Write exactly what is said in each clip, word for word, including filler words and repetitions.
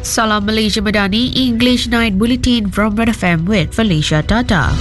Salam Malaysia Madani, English Night Bulletin from Red F M with Felicia Tata.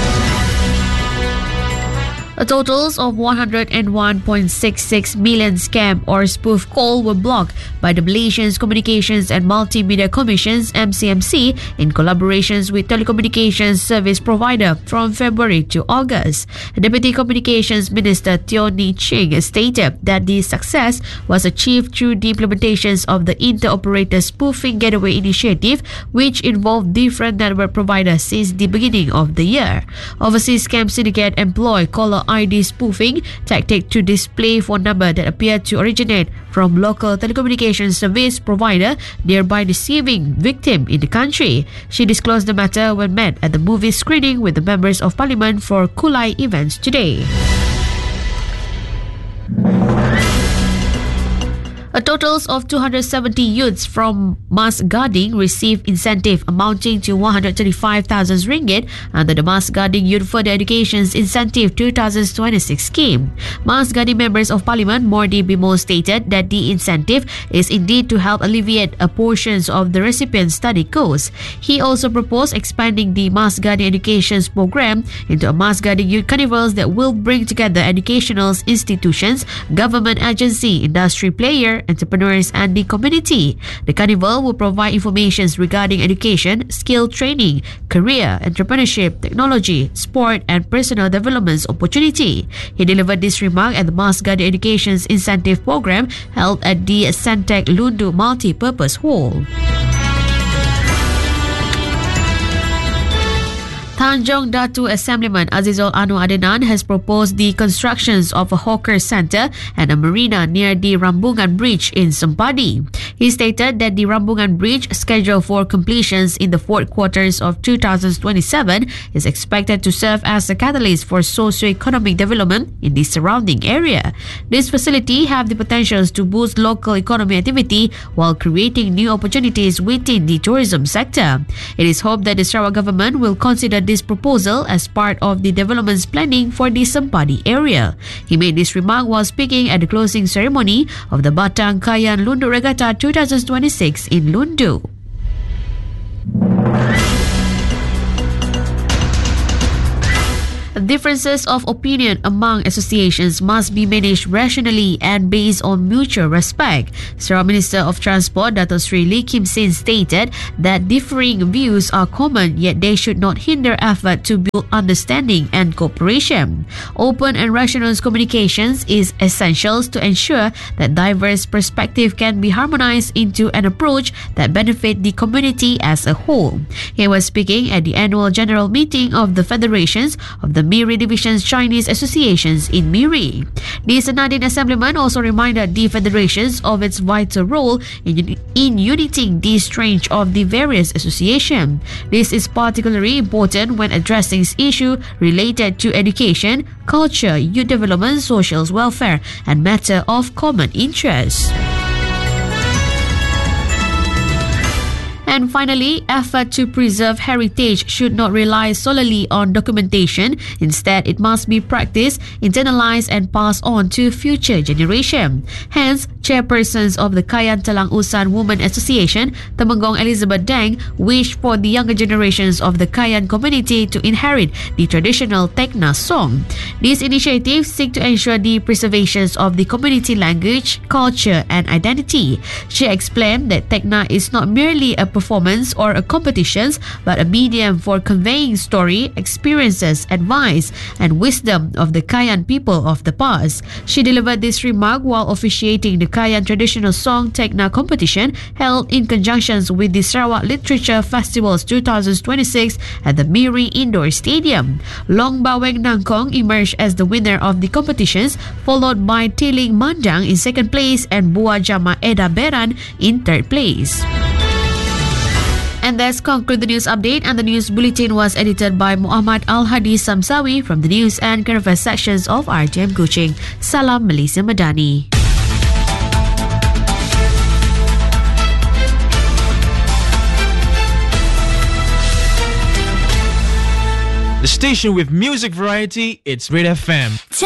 A totals of one hundred one point six six million scam or spoof call were blocked by the Malaysian Communications and Multimedia Commission's M C M C in collaborations with telecommunications service provider from February to August. Deputy Communications Minister Teo Ni Ching stated that the success was achieved through the implementations of the Interoperator Spoofing Gateway Initiative, which involved different network providers since the beginning of the year. Overseas scam syndicate employ caller I D spoofing tactic to display phone number that appear to originate from local telecommunications service provider, thereby deceiving victim in the country. She disclosed the matter when met at the movie screening with the members of parliament for Kulai events today. A total of two hundred seventy youths from Mas Gading received incentive amounting to one hundred thirty-five thousand ringgit under the Mas Gading Youth Further Education's Incentive twenty twenty-six scheme. Mas Gading members of parliament Mordi Bimo stated that the incentive is indeed to help alleviate a portions of the recipient's study costs. He also proposed expanding the Mas Gading Education's program into a Mas Gading Youth Carnivals that will bring together educational institutions, government agency, industry player, entrepreneurs and the community. The carnival will provide information regarding education, skill training, career, entrepreneurship, technology, sport and personal development opportunity. He delivered this remark at the Mas Gading Education's incentive program held at the Santec Lundu Multi-Purpose Hall. Tanjong Datu Assemblyman Azizul Anwar Adenan has proposed the constructions of a hawker centre and a marina near the Rambungan Bridge in Sempadi. He stated that the Rambungan Bridge, scheduled for completions in the fourth quarters of two thousand twenty-seven, is expected to serve as a catalyst for socio-economic development in the surrounding area. This facility have the potentials to boost local economic activity while creating new opportunities within the tourism sector. It is hoped that the Sarawak government will consider this proposal as part of the development planning for the Sempadi area. He made this remark while speaking at the closing ceremony of the Batang Kayan Lundu Regatta twenty twenty-six in Lundu. Differences of opinion among associations must be managed rationally and based on mutual respect. Sarawak Minister of Transport Dato Sri Lee Kim Sin stated that differing views are common, yet they should not hinder effort to build understanding and cooperation. Open and rational communications is essential to ensure that diverse perspectives can be harmonized into an approach that benefits the community as a whole. He was speaking at the annual general meeting of the Federations of the Miri Division's Chinese Associations in Miri. The Senadin Assemblyman also reminded the federations of its vital role in, in uniting the strength of the various associations. This is particularly important when addressing issues related to education, culture, youth development, social welfare, and matter of common interest. And finally, effort to preserve heritage should not rely solely on documentation. Instead, it must be practiced, internalized and passed on to future generations. Hence, chairpersons of the Kayan Talang Usan Women Association, Temenggong Elizabeth Deng, wished for the younger generations of the Kayan community to inherit the traditional Tekna song. These initiatives seek to ensure the preservation of the community language, culture and identity. She explained that Tekna is not merely a performance or a competition, but a medium for conveying story, experiences, advice, and wisdom of the Kayan people of the past. She delivered this remark while officiating the Kayan Traditional Song Tekna competition held in conjunction with the Sarawak Literature Festivals twenty twenty-six at the Miri Indoor Stadium. Long Baweng Nangkong emerged as the winner of the competitions, followed by Tiling Mandang in second place and Buah Jama Eda Beran in third place. And that's conclude the news update, and the news bulletin was edited by Muhammad Al-Hadi Samsawi from the news and current affairs sections of R T M Kuching. Salam Malaysia Madani. The station with music variety, it's Red F M.